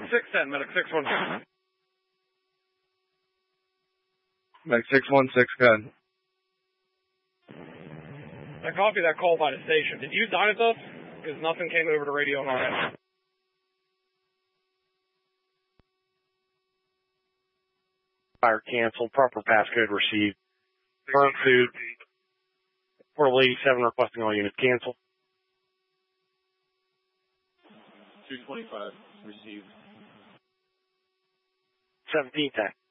610, medic 616. Medic 616, I copy that call by the station. Did you sign it though? Because nothing came over the radio on our end. Fire canceled. Proper passcode received. Burnt food. Portable 87 requesting all units cancel. 225 received. 17th.